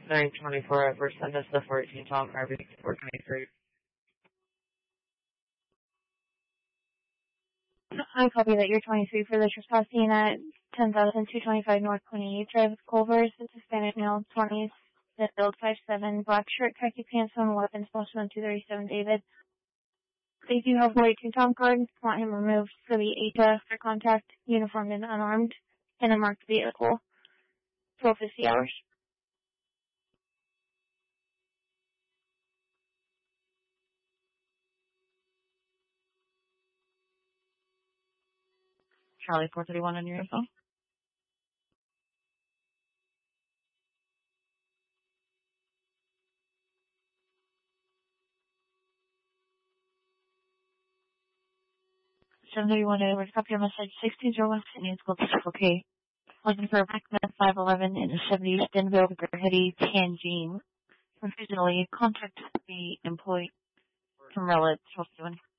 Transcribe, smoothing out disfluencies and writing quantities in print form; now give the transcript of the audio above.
924 at Send us the 14 Tom Harvey 423. I copy that you're 23 for the trespassing at 10,225 North 28th Drive, Culver's. It's a Spanish male, 20s, build 5'7", black shirt, khaki pants, on weapons, plus 1237 David. They do have 42 Tom card. Want him removed for the ATA for contact, uniformed and unarmed, in a marked vehicle. 12:50 hours. Charlie 431 on your phone. Copy your message. 1601 Sydney School District. Okay. Looking for a black man 5'11" in the 70s, Denville, Gerhedi, Tangine. Confusingly, contact the employee from Rella 1221.